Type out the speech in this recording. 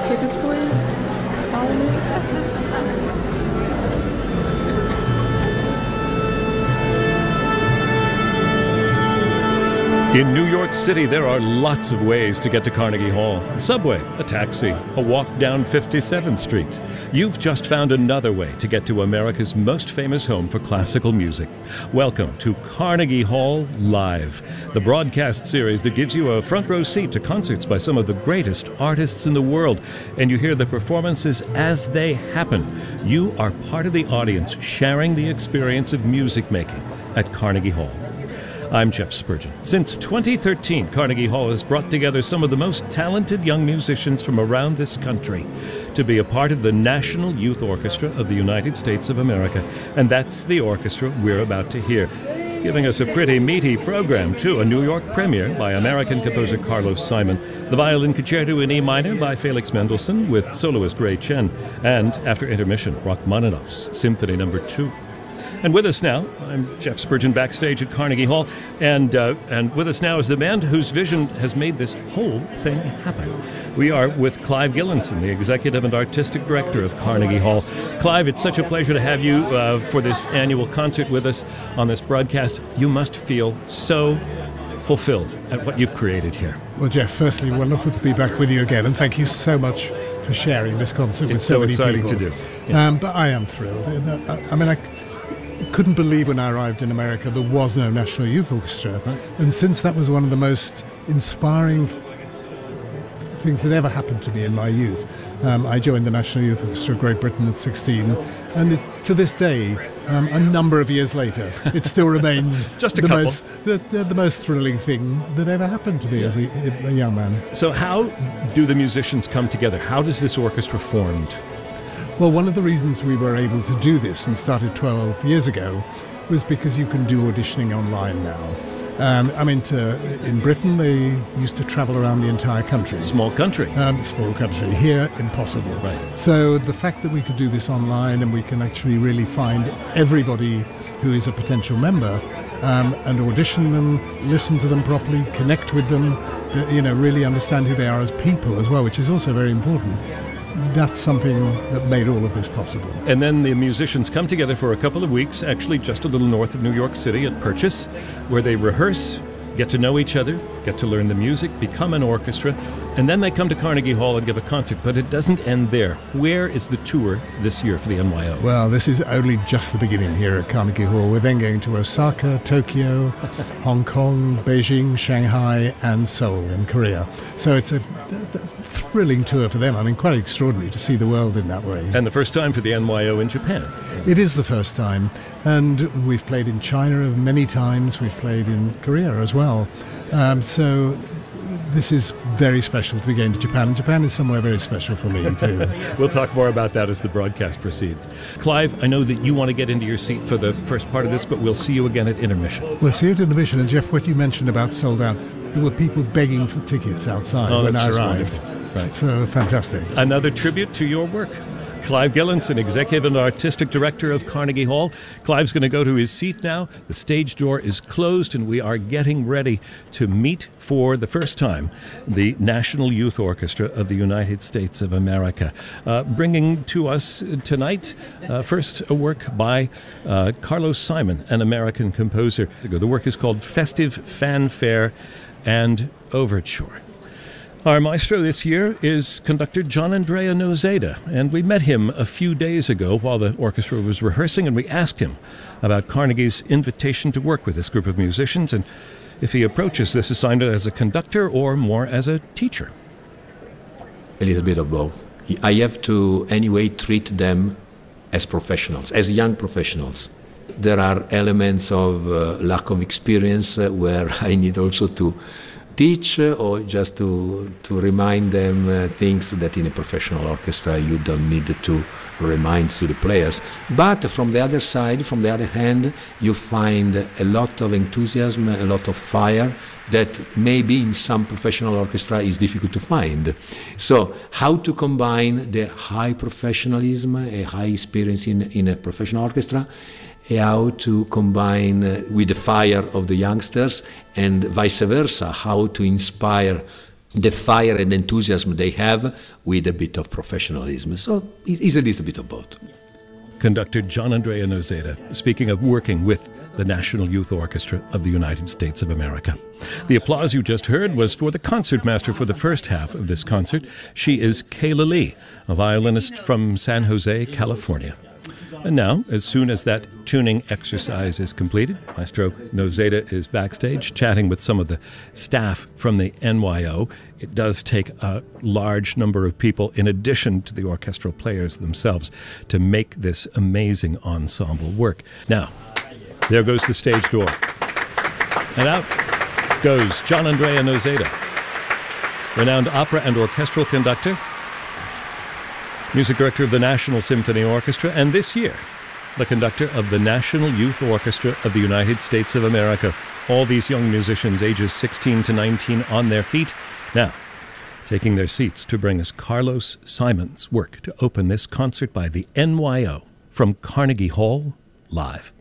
tickets, please? Follow me. In New York City, there are lots of ways to get to Carnegie Hall. Subway, a taxi, a walk down 57th Street. You've just found another way to get to America's most famous home for classical music. Welcome to Carnegie Hall Live, the broadcast series that gives you a front row seat to concerts by some of the greatest artists in the world, and you hear the performances as they happen. You are part of the audience sharing the experience of music making at Carnegie Hall. I'm Jeff Spurgeon. Since 2013, Carnegie Hall has brought together some of the most talented young musicians from around this country to be a part of the National Youth Orchestra of the United States of America. And that's the orchestra we're about to hear. Giving us a pretty meaty program, too. A New York premiere by American composer Carlos Simon. The Violin Concerto in E minor by Felix Mendelssohn with soloist Ray Chen. And after intermission, Rachmaninoff's Symphony No. 2. And with us now, I'm Jeff Spurgeon backstage at Carnegie Hall, and with us now is the band whose vision has made this whole thing happen. We are with Clive Gillinson, the Executive and Artistic Director of Carnegie Hall. Clive, it's such a pleasure to have you for this annual concert with us on this broadcast. You must feel so fulfilled at what you've created here. Well, Jeff, firstly, wonderful to be back with you again, and thank you so much for sharing this concert with so many people. It's so exciting to do. Yeah. But I am thrilled. I couldn't believe when I arrived in America there was no National Youth Orchestra. Right. And since that was one of the most inspiring things that ever happened to me in my youth, I joined the National Youth Orchestra of Great Britain at 16, and to this day, a number of years later, it still remains just the most thrilling thing that ever happened to me as a young man. So how do the musicians come together? How does this orchestra formed? Well, one of the reasons we were able to do this and started 12 years ago was because you can do auditioning online now. In Britain, they used to travel around the entire country. Small country. Small country. Here, impossible. Right. So the fact that we could do this online and we can actually really find everybody who is a potential member and audition them, listen to them properly, connect with them, really understand who they are as people as well, which is also very important. That's something that made all of this possible. And then the musicians come together for a couple of weeks, actually just a little north of New York City at Purchase, where they rehearse, get to know each other, get to learn the music, become an orchestra, and then they come to Carnegie Hall and give a concert. But it doesn't end there. Where is the tour this year for the NYO? Well, this is only just the beginning here at Carnegie Hall. We're then going to Osaka, Tokyo, Hong Kong, Beijing, Shanghai, and Seoul in Korea. So it's a thrilling tour for them. Quite extraordinary to see the world in that way. And the first time for the NYO in Japan. It is the first time. And we've played in China many times. We've played in Korea as well. So this is very special to be going to Japan. And Japan is somewhere very special for me, too. We'll talk more about that as the broadcast proceeds. Clive, I know that you want to get into your seat for the first part of this, but we'll see you again at intermission. We'll see you at intermission. And, Jeff, what you mentioned about sold out, there were people begging for tickets outside when I arrived. Right. So fantastic. Another tribute to your work. Clive Gillinson, Executive and Artistic Director of Carnegie Hall. Clive's going to go to his seat now. The stage door is closed, and we are getting ready to meet for the first time the National Youth Orchestra of the United States of America. Bringing to us tonight, first a work by Carlos Simon, an American composer. The work is called Festive Fanfare and Overture. Our maestro this year is conductor John Andrea Nozeda, and we met him a few days ago while the orchestra was rehearsing, and we asked him about Carnegie's invitation to work with this group of musicians and if he approaches this assignment as a conductor or more as a teacher. A little bit of both. I have to anyway treat them as professionals, as young professionals. There are elements of lack of experience where I need also to teach or just to remind them things that in a professional orchestra you don't need to remind to the players. But from the other side, from the other hand, you find a lot of enthusiasm, a lot of fire that maybe in some professional orchestra is difficult to find. So how to combine the high professionalism, a high experience in a professional orchestra, how to combine with the fire of the youngsters, and vice versa, how to inspire the fire and enthusiasm they have with a bit of professionalism. So it's a little bit of both. Conductor Gian Andrea Nozeda, speaking of working with the National Youth Orchestra of the United States of America. The applause you just heard was for the concertmaster for the first half of this concert. She is Kayla Lee, a violinist from San Jose, California. And now, as soon as that tuning exercise is completed, Maestro Nozeda is backstage chatting with some of the staff from the NYO. It does take a large number of people, in addition to the orchestral players themselves, to make this amazing ensemble work. Now, there goes the stage door. And out goes Gian Andrea Nozeda, renowned opera and orchestral conductor, music director of the National Symphony Orchestra, and this year, the conductor of the National Youth Orchestra of the United States of America. All these young musicians, ages 16 to 19, on their feet. Now, taking their seats to bring us Carlos Simon's work to open this concert by the NYO from Carnegie Hall, live.